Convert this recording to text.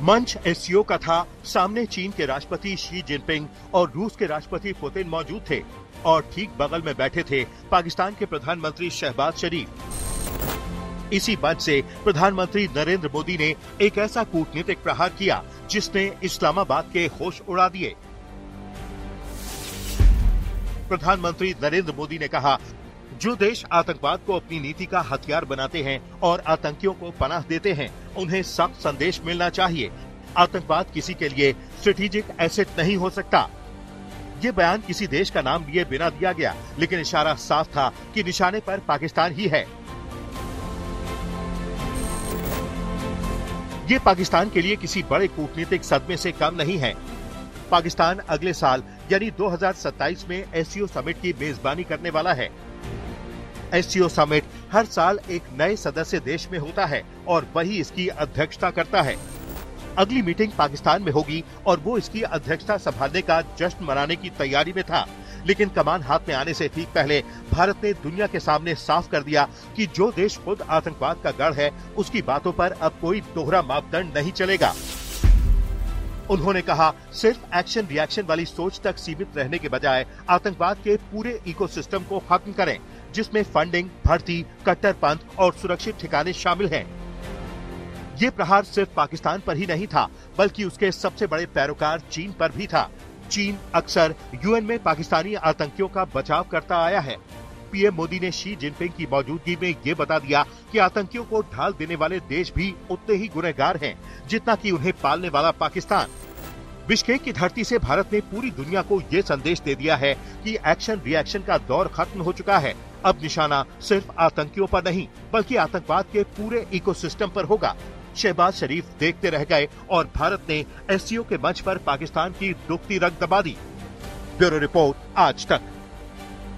मंच एससीओ का था। सामने चीन के राष्ट्रपति शी जिनपिंग और रूस के राष्ट्रपति पुतिन मौजूद थे और ठीक बगल में बैठे थे पाकिस्तान के प्रधानमंत्री शहबाज शरीफ। इसी मंच से प्रधानमंत्री नरेंद्र मोदी ने एक ऐसा कूटनीतिक प्रहार किया जिसने इस्लामाबाद के होश उड़ा दिए। प्रधानमंत्री नरेंद्र मोदी ने कहा, जो देश आतंकवाद को अपनी नीति का हथियार बनाते हैं और आतंकियों को पनाह देते हैं, उन्हें सख्त संदेश मिलना चाहिए। आतंकवाद किसी के लिए स्ट्रेटेजिक एसेट नहीं हो सकता। ये बयान किसी देश का नाम लिए बिना दिया गया, लेकिन इशारा साफ था कि निशाने पर पाकिस्तान ही है। ये पाकिस्तान के लिए किसी बड़े कूटनीतिक सदमे से कम नहीं है। पाकिस्तान अगले साल यानी 2027 में एससीओ समिट की मेजबानी करने वाला है। एससीओ समिट हर साल एक नए सदस्य देश में होता है और वही इसकी अध्यक्षता करता है। अगली मीटिंग पाकिस्तान में होगी और वो इसकी अध्यक्षता संभालने का जश्न मनाने की तैयारी में था, लेकिन कमान हाथ में आने से ठीक पहले भारत ने दुनिया के सामने साफ कर दिया कि जो देश खुद आतंकवाद का गढ़ है, उसकी बातों पर अब कोई दोहरा मापदंड नहीं चलेगा। उन्होंने कहा, सिर्फ एक्शन रिएक्शन वाली सोच तक सीमित रहने के बजाय आतंकवाद के पूरे इकोसिस्टम को खत्म करें, जिसमें फंडिंग, भर्ती, कट्टरपंथ और सुरक्षित ठिकाने शामिल हैं। ये प्रहार सिर्फ पाकिस्तान पर ही नहीं था, बल्कि उसके सबसे बड़े पैरोकार चीन पर भी था। चीन अक्सर यूएन में पाकिस्तानी आतंकियों का बचाव करता आया है। पीएम मोदी ने शी जिनपिंग की मौजूदगी में ये बता दिया कि आतंकियों को ढाल देने वाले देश भी उतने ही गुनहगार हैं जितना कि उन्हें पालने वाला पाकिस्तान। बिश्केक की धरती से भारत ने पूरी दुनिया को ये संदेश दे दिया है कि एक्शन रिएक्शन का दौर खत्म हो चुका है। अब निशाना सिर्फ आतंकियों पर नहीं, बल्कि आतंकवाद के पूरे इकोसिस्टम पर होगा। शहबाज शरीफ देखते रह गए और भारत ने एससीओ के मंच पर पाकिस्तान की दुखती रग दबा दी। ब्यूरो रिपोर्ट, आज तक।